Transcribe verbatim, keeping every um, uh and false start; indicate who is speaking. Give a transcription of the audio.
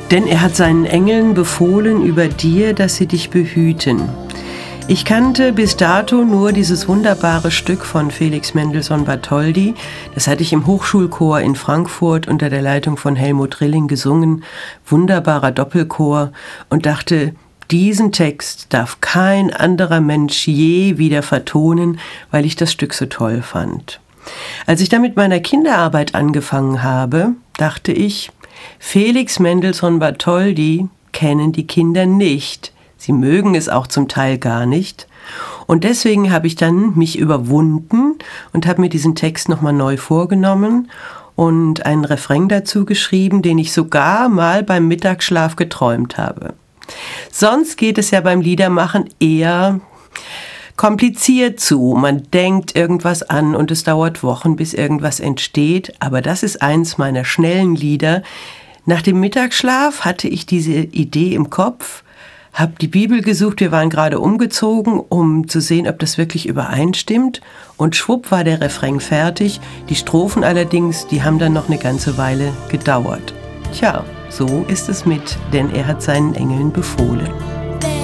Speaker 1: Denn er hat seinen Engeln befohlen über dir, dass sie dich behüten. Ich kannte bis dato nur dieses wunderbare Stück von Felix Mendelssohn Bartholdy. Das hatte ich im Hochschulchor in Frankfurt unter der Leitung von Helmut Rilling gesungen. Wunderbarer Doppelchor. Und dachte, diesen Text darf kein anderer Mensch je wieder vertonen, weil ich das Stück so toll fand. Als ich dann mit meiner Kinderarbeit angefangen habe, dachte ich, Felix Mendelssohn Bartholdy kennen die Kinder nicht. Sie mögen es auch zum Teil gar nicht. Und deswegen habe ich dann mich überwunden und habe mir diesen Text nochmal neu vorgenommen und einen Refrain dazu geschrieben, den ich sogar mal beim Mittagsschlaf geträumt habe. Sonst geht es ja beim Liedermachen eher kompliziert zu. Man denkt irgendwas an und es dauert Wochen, bis irgendwas entsteht. Aber das ist eins meiner schnellen Lieder. Nach dem Mittagsschlaf hatte ich diese Idee im Kopf, habe die Bibel gesucht, wir waren gerade umgezogen, um zu sehen, ob das wirklich übereinstimmt. Und schwupp war der Refrain fertig. Die Strophen allerdings, die haben dann noch eine ganze Weile gedauert. Tja, so ist es mit, denn er hat seinen Engeln befohlen.